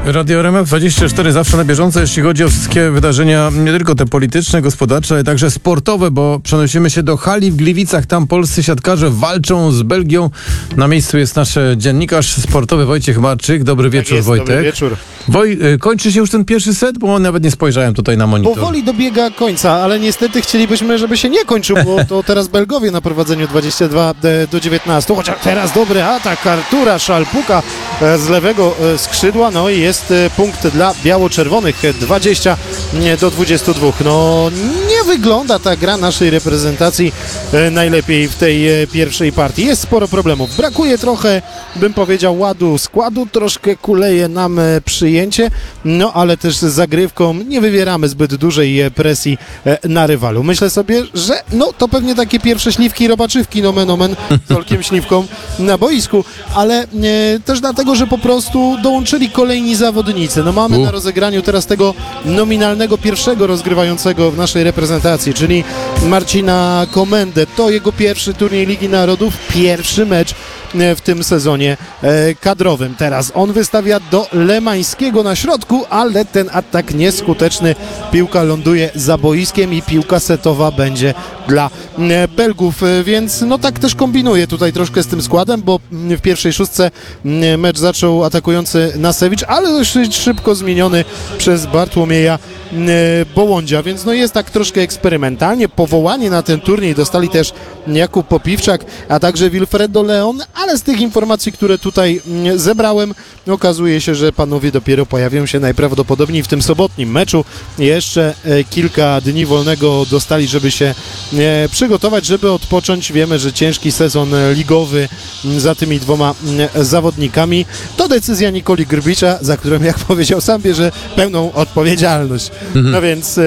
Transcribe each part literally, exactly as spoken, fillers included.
Radio R M F dwadzieścia cztery zawsze na bieżąco, jeśli chodzi o wszystkie wydarzenia, nie tylko te polityczne, gospodarcze, ale także sportowe, bo przenosimy się do hali w Gliwicach. Tam polscy siatkarze walczą z Belgią. Na miejscu jest nasz dziennikarz sportowy Wojciech Marczyk. Dobry wieczór, tak jest, Wojtek. Dobry wieczór. Woj, kończy się już ten pierwszy set, bo nawet nie spojrzałem tutaj na monitor. Powoli dobiega końca, ale niestety chcielibyśmy, żeby się nie kończył, bo to teraz Belgowie na prowadzeniu dwadzieścia dwa do dziewiętnastu. Chociaż teraz dobry atak Artura Szalpuka z lewego skrzydła. No i jest punkt dla biało-czerwonych, dwadzieścia do dwudziestu dwóch. No nie wygląda ta gra naszej reprezentacji najlepiej w tej pierwszej partii. Jest sporo problemów. Brakuje trochę, bym powiedział, ładu składu. Troszkę kuleje nam przyjęcie, no ale też z zagrywką nie wywieramy zbyt dużej presji na rywalu. Myślę sobie, że no to pewnie takie pierwsze śliwki robaczywki, nomen omen, z Olkiem Śliwką na boisku, ale e, też dlatego, że po prostu dołączyli kolejni zawodnicy. No mamy na rozegraniu teraz tego nominalnego pierwszego rozgrywającego w naszej reprezentacji, czyli Marcina Komendę. To jego pierwszy turniej Ligi Narodów, pierwszy mecz w tym sezonie e, kadrowym. Teraz on wystawia do Lemańskiego na środku, ale ten atak nieskuteczny. Piłka ląduje za boiskiem i piłka setowa będzie dla e, Belgów, e, więc no tak też kombinuje tutaj troszkę z tym składem, bo w pierwszej szóstce e, mecz zaczął atakujący Nasewicz, ale dość szybko zmieniony przez Bartłomieja e, Bołądzia, więc no jest tak troszkę eksperymentalnie. Powołanie na ten turniej dostali też Jakub Popiwczak, a także Wilfredo Leon, ale z tych informacji, które tutaj zebrałem, okazuje się, że panowie dopiero pojawią się najprawdopodobniej w tym sobotnim meczu. Jeszcze kilka dni wolnego dostali, żeby się przygotować, żeby odpocząć. Wiemy, że ciężki sezon ligowy za tymi dwoma zawodnikami. To decyzja Nikoli Grbicza, za którą, jak powiedział, sam bierze pełną odpowiedzialność. Mhm. No więc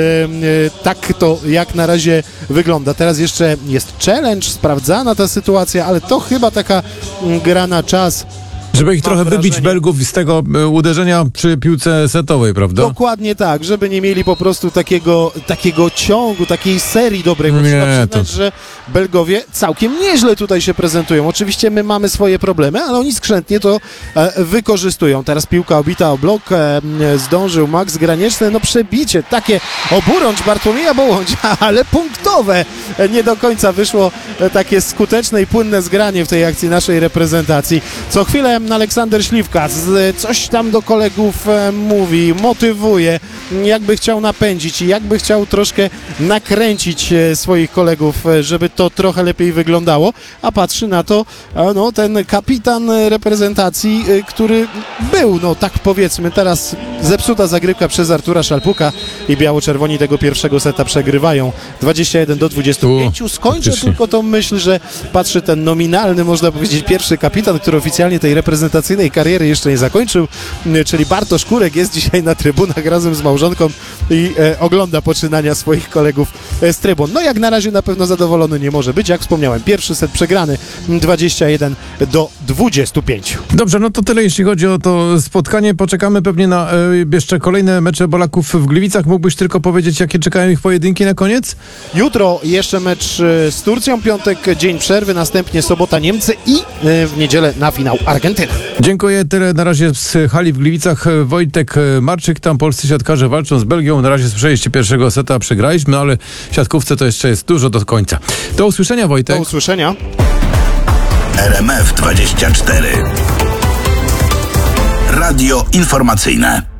tak to jak na razie wygląda. Teraz jeszcze jest challenge, sprawdzana ta sytuacja, ale to chyba taka gra na czas. Żeby ich trochę wrażenie. wybić Belgów z tego uderzenia przy piłce setowej, prawda? Dokładnie tak, żeby nie mieli po prostu takiego, takiego ciągu, takiej serii dobrej. Bo nie, trzeba przyznać, to... że Belgowie całkiem nieźle tutaj się prezentują. Oczywiście my mamy swoje problemy, ale oni skrzętnie to e, wykorzystują. Teraz piłka obita o blok, e, zdążył Max Granieczny, no przebicie, takie oburącz Bartłomieja Bołądzia, ale punktowe. E, nie do końca wyszło e, takie skuteczne i płynne zgranie w tej akcji naszej reprezentacji. Co chwilę Aleksander Śliwka z, coś tam do kolegów e, mówi, motywuje, jakby chciał napędzić i jakby chciał troszkę nakręcić e, swoich kolegów, e, żeby to trochę lepiej wyglądało, a patrzy na to e, no, ten kapitan reprezentacji, e, który był, no tak powiedzmy, teraz zepsuta zagrywka przez Artura Szalpuka i biało-czerwoni tego pierwszego seta przegrywają dwadzieścia jeden do dwudziestu pięciu. Skończę tylko tą myśl, że patrzy ten nominalny, można powiedzieć, pierwszy kapitan, który oficjalnie tej reprezentacyjnej kariery jeszcze nie zakończył, czyli Bartosz Kurek jest dzisiaj na trybunach razem z małżonką i e, ogląda poczynania swoich kolegów e, z trybun. No jak na razie na pewno zadowolony nie może być. Jak wspomniałem, pierwszy set przegrany dwadzieścia jeden do dwudziestu pięciu. Dobrze, no to tyle jeśli chodzi o to spotkanie. Poczekamy pewnie na e, jeszcze kolejne mecze Polaków w Gliwicach. Mógłbyś tylko powiedzieć, jakie czekają ich pojedynki na koniec? Jutro jeszcze mecz e, z Turcją, piątek dzień przerwy, następnie sobota Niemcy i e, w niedzielę na finał Argentyna. Dziękuję, tyle na razie z hali w Gliwicach. Wojtek Marczyk, tam polscy siatkarze walczą z Belgią. Na razie z przejścia pierwszego seta przegraliśmy, ale w siatkówce to jeszcze jest dużo do końca. Do usłyszenia, Wojtek. Do usłyszenia. R M F dwadzieścia cztery. Radio informacyjne.